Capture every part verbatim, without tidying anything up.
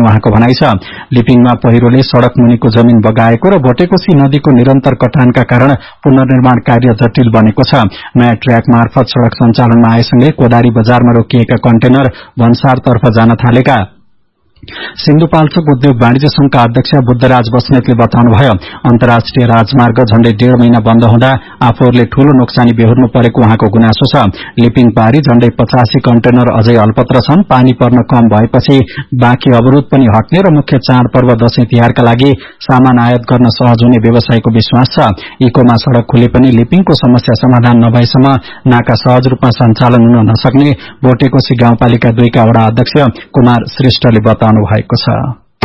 उहाँको भनाइ छ। लिपिङमा पहिरोले सड़क मुनिको जमिन बगाएको र भोटेकोशी नदीको निरन्तर कटानका कारण पुनर्निर्माण कार्य जटिल बनेको छ। नयाँ ट्र्याक मार्फत सड़क सञ्चालनमा आएसँगै कोदारी बजारमा रोकिएका कन्टेनर भन्सारतर्फ जान थालेका सिन्धुपाल्चोक उद्योग वाणिज्य संघका अध्यक्ष बुद्धराज बस्नेतले बताउनुभयो। अन्तर्राष्ट्रिय राजमार्ग झण्डै डेढ़ महिना बन्द हुँदा आफूहरूले ठूलो नोक्सानी बेहोर्नु परेको उहाँको गुनासो छ। लिपिङ पारी झण्डै पचासी कन्टेनर अझै अल्पत्र छन्। पानी पर्न कम भएपछि बाँकी अवरोध पनि हट्ने र मुख्य चाडपर्व दशैं तिहारका लागि सामान आयात गर्न सहज हुने व्यवसायको विश्वास छ। इकोमा सड़क खुले पनि लिपिङको समस्या समाधान नभएसम्म नाका सहज रूपमा सञ्चालन हुन नसक्ने भोटेकोशी गाउँपालिका दुईका वडा अध्यक्ष कुमार श्रेष्ठले बताउनु भएको छ।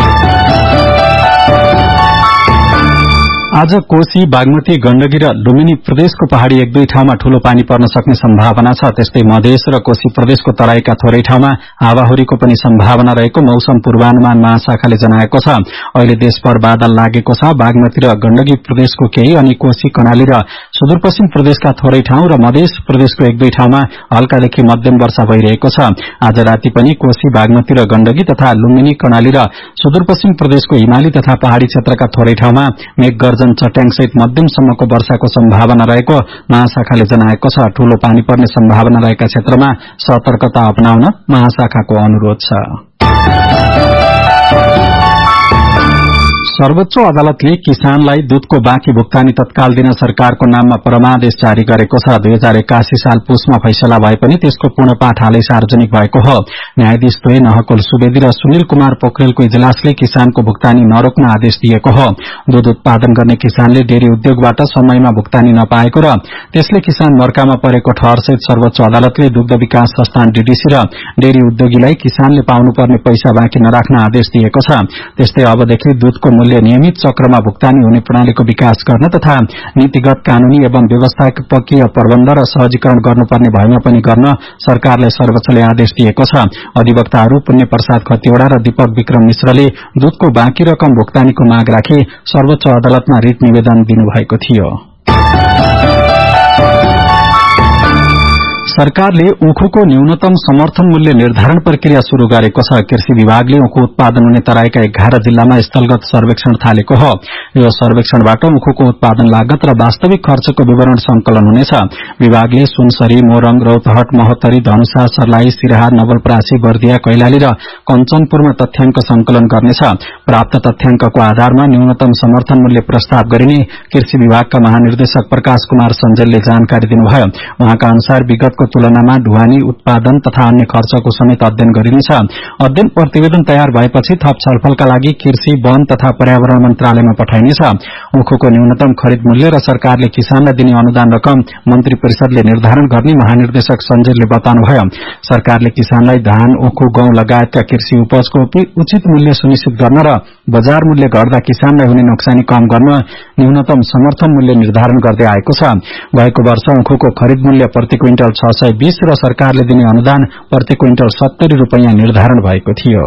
आज कोशी, बागमती, गण्डकी र लुम्बिनी प्रदेशको पहाड़ी एक दुई ठाउँमा ठूलो पानी पर्न सक्ने सम्भावना छ। त्यस्तै मधेस र कोशी प्रदेशको तराईका थोरै ठाउँमा हावाहुरीको पनि सम्भावना रहेको मौसम पूर्वानुमान महाशाखाले जनाएको छ। अहिले देशभर बादल लागेको छ। बागमती र गण्डकी प्रदेशको केही अनि कोशी, कर्णाली र सुदूरपश्चिम प्रदेशका थोरै ठाउँ र मधेस प्रदेशको एक दुई ठाउँमा हल्कादेखि मध्यम वर्षा भइरहेको छ। आज राति पनि कोशी, बागमती र गण्डकी तथा लुम्बिनी, कर्णाली र सुदूरपश्चिम प्रदेशको हिमाली तथा पहाड़ी क्षेत्रका थोरै ठाउँमा मेघ चट्याङसहित मध्यमसम्मको वर्षाको सम्भावना रहेको महाशाखाले जनाएको छ। ठूलो पानी पर्ने सम्भावना रहेका क्षेत्रमा सतर्कता अपनाउन महाशाखाको अनुरोध छ। सर्वोच्च अदालतले किसानलाई दूधको बाँकी भुक्तानी तत्काल दिन सरकारको नाममा परमादेश जारी गरेको छ। दुई हजार एकासी साल पुसमा फैसला भए पनि त्यसको पूर्ण पाठ हालै सार्वजनिक भएको हो। न्यायाधीश द्वय नहकुल सुवेदी र सुनिल कुमार पोखरेलको इजलासले किसानको भुक्तानी नरोक्न आदेश दिएको हो। दूध उत्पादन गर्ने किसानले डेरी उद्योगबाट समयमा भुक्तानी नपाएको र त्यसले किसान मर्कामा परेको ठहरसहित सर्वोच्च अदालतले दुग्ध विकास संस्थान डीडीसी र डेरी उद्योगीलाई किसानले पाउनुपर्ने पैसा बाँकी नराख्न आदेश दिएको छ। त्यस्तै अबदेखि दूधको मूल्य नियमित चक्रमा भुक्तानी हुने प्रणालीको विकास गर्न तथा नीतिगत, कानूनी एवं व्यवस्थापकीय प्रबन्ध र सहजीकरण गर्नुपर्ने भएमा पनि गर्न सरकारलाई सर्वोच्चले आदेश दिएको छ। अधिवक्ताहरू पुण्य प्रसाद खतिवड़ा र दीपक विक्रम मिश्रले दूधको बाँकी रकम भुक्तानीको माग राखी सर्वोच्च अदालतमा रिट निवेदन दिनुभएको थियो। सरकारले उखुको न्यूनतम समर्थन मूल्य निर्धारण प्रक्रिया शुरू गरेको छ। कृषि विभागले उखु उत्पादन हुने तराईका एघार जिल्लामा स्थलगत सर्वेक्षण थालेको हो। यो सर्वेक्षणबाट उखुको उत्पादन लागत र वास्तविक खर्चको विवरण संकलन हुनेछ। विभागले सुनसरी, मोरङ, रौतहट, महोत्तरी, धनुषा, सर्लाही, सिराहा, नवलपरासी, बर्दिया, कैलाली र कञ्चनपुरमा तथ्याङ्क संकलन गर्नेछ। प्राप्त तथ्याङ्कको आधारमा न्यूनतम समर्थन मूल्य प्रस्ताव गरिने कृषि विभागका महानिर्देशक प्रकाश कुमार सञ्जलले जानकारी दिनुभयो। उहाँका अनुसार विगतको तुलनामा ढुवानी, उत्पादन तथा अन्य खर्चको समेत अध्ययन गरिनेछ। अध्ययन प्रतिवेदन तयार भएपछि थप छलफलका लागि कृषि, वन तथा पर्यावरण मन्त्रालयमा पठाइनेछ। उखुको न्यूनतम खरिद मूल्य र सरकारले किसानलाई दिने अनुदान रकम मन्त्री परिषदले निर्धारण गर्ने महानिर्देशक सञ्जयले बताउनुभयो। सरकारले किसानलाई धान, उखु, गहुँ लगायतका कृषि उपजको उचित मूल्य सुनिश्चित गर्न र बजार मूल्य घट्दा किसानलाई हुने नोक्सानी कम गर्न न्यूनतम समर्थन मूल्य निर्धारण गर्दै आएको छ। गएको वर्ष उखुको खरिद मूल्य प्रति क्विन्टल छ सय बीस र सरकारले दिने अनुदान प्रति क्विन्टल सत्तरी रूपैयाँ निर्धारण भएको थियो।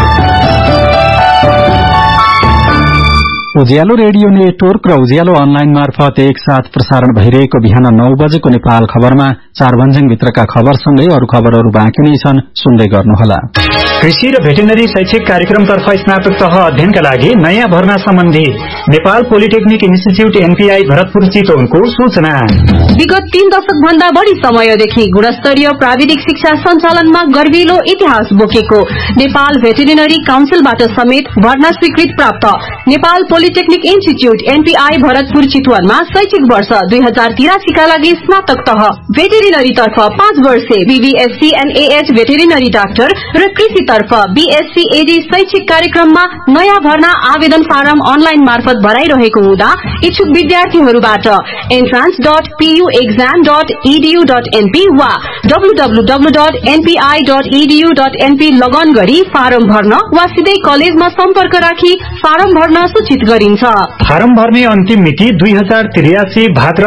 उज्यालो रेडियो नेटवर्क र उज्यालो अनलाइन मार्फत एक साथ प्रसारण भइरहेको बिहान नौ बजेको नेपाल खबरमा चार भन्ज्याङभित्रका खबरसँगै अरू खबरहरू बाँकी नै छन्, सुन्दै गर्नुहोला। कृषि र भेटेनरी शैक्षिक कार्यक्रमतर्फ स्नातक तह अध्ययनका लागि नयाँ भर्ना सम्बन्धी Nepal polytechnic institute NPI Bharatpur चितवनको सूचना। विगत तीन दशक भन्दा बढ़ी समयदेखि गुणस्तरीय प्राविधिक शिक्षा सञ्चालनमा गर्विलो इतिहास बोकेको नेपाल भेटेरिनरी काउन्सिलबाट समेत भर्ना स्वीकृत प्राप्त Nepal polytechnic institute NPI Bharatpur चितवनमा शैक्षिक वर्ष दुई हजार तिरासी का लागि स्नातक तह भेटेरिनरी तर्फ पाँच वर्षे बीबीएससी एनएएच भेटेरिनरी डाक्टर र कृषि तर्फ बीएससी एडी शैक्षिक कार्यक्रममा नयाँ भर्ना आवेदन फारम अनलाइन मार्फत भराइरहेको हुँदा इच्छुक विद्यार्थीहरूबाट entrance dot PU exam dot इडीयू dot NP वा W W W dot NPI dot इडीयू dot NP लगन गरी फारम भर्न वा सिधै कलेजमा सम्पर्क राखी फारम भर्न सूचित गरिन्छ। फारम भर्ने अन्तिम मिति दुई हजार त्रियासी भाद्र